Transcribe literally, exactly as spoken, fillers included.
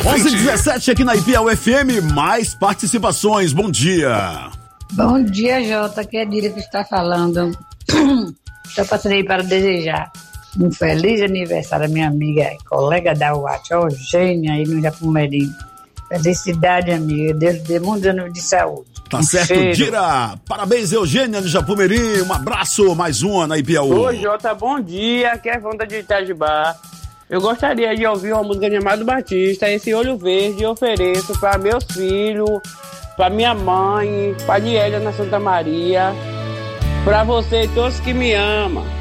onze e dezessete aqui na I P A U F M, mais participações. Bom dia. Bom dia, Jota, que é Dira que está falando. Só passarei para desejar um feliz aniversário à minha amiga e colega da U A T, Eugênia, aí no Japumerim. Felicidade, amiga. Deus dê muitos anos de saúde. Tá um certo, cheiro. Dira. Parabéns, Eugênia do Japumerim. Um abraço, mais uma na I P A U. Oi, Jota, bom dia. Aqui é Wanda de Itajubá. Eu gostaria de ouvir uma música de Amado Batista, Esse Olho Verde, eu ofereço para meus filhos, para minha mãe, para Diélia na Santa Maria, para você e todos que me amam.